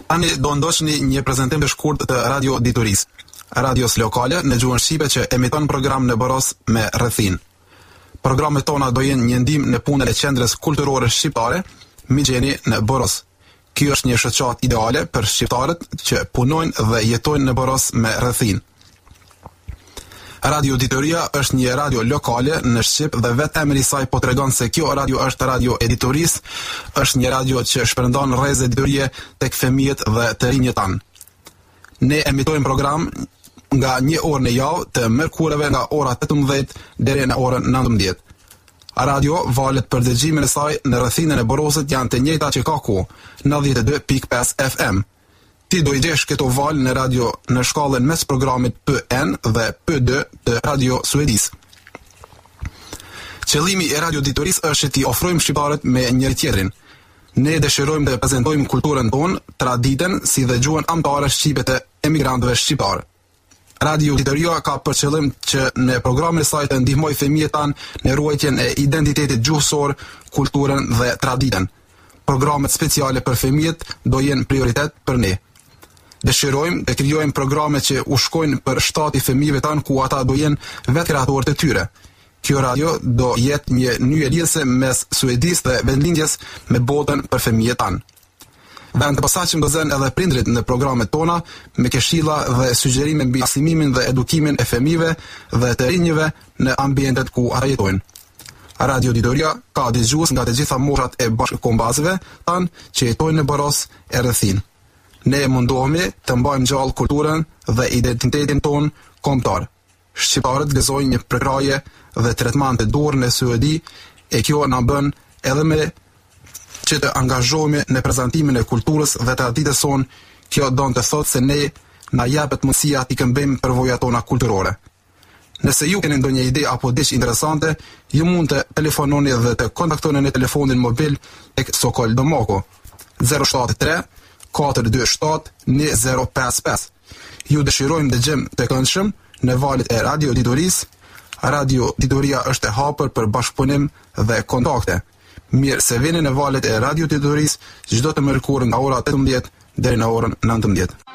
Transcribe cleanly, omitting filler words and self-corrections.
Tani do ndoshni një prezantim të shkurt të Radio Dituris, radios lokale në gjuhën shqipe që emiton program në Boros me rrethin. Programet tona do jenë një ndihmë në punën e qendrës kulturore shqiptare, Migjeni në Boros. Ky është një shoqat ideale për shqiptarët që punojnë dhe jetojnë në Boros me rrethin. Radio Dituria është një radio lokale në Shqip dhe vetë emri i saj po tregon se kjo radio është radio e Dituris, është një radio që shpërndan rreze diturie tek fëmijët dhe të rinjët tanë. Ne emitojmë program nga një orë në javë të mërkureve nga ora 18 deri në orën 19. Radio valet për dëgjimin e saj në rrethinën e Borosit janë të njëjta që ka ku, 92.5 FM. Ti do i gjesh këto valë në radio në shkallën mes programit P1 dhe P2 të Radio Suedis. Qëllimi i Radio Dituris është t'i ofrojmë shqiptarët me njëri tjetrin. Ne dëshirojmë të prezantojmë kulturën tonë, traditën si dhe gjuhën amtare shqipe të emigrantëve shqiptarë. Radio Dituria ka për qëllim që në programin e saj të ndihmojë fëmijët tanë në ruajtjen e identitetit gjuhësor, kulturën dhe traditën. Programet speciale për fëmijët do jenë prioritet për ne. Dëshirojmë të krijojmë programe që u shkojnë për shtati fëmijëve tanë ku ata do jenë vetë kreatorët e tyre. Kjo radio do jetë një nyje lidhëse mes Suedis dhe vendlindjes me botën për fëmijët tanë. Vend të posaçëm do zënë edhe prindrit në programet tona me këshilla dhe sugjerime mbi arsimimin dhe edukimin e fëmijëve dhe të rinjve në ambientet ku ata jetojnë. Radio Dituria ka dëgjues nga të gjitha moshat e bashkëkombëtarëve tanë që jetojnë në Boros e rrethin. Ne mundohemi të mbajmë gjallë kulturën dhe identitetin ton kombëtar. Shqiptarët gëzojnë një përkraje dhe tretman të dorë në Suedi e kjo na bën edhe me që të angazhohemi në prezantimin e kulturës dhe traditës son. Kjo don të thotë se ne na japet mundësia t'i këmbejmë përvojat tona kulturore. Nëse ju keni ndonjë ide apo diçka interesante, ju mund të telefononi dhe të kontaktoni në telefonin mobil tek Sokol Domoko 073 427 2055. Ju dëshirojmë dëgjem të këndshëm në valët e Radio Dituris. Radio Dituria është e hapur për bashkëpunim dhe kontakte. Mirë se vini në valët e Radio Dituris çdo të mërkurë nga ora 18 deri në orën 19.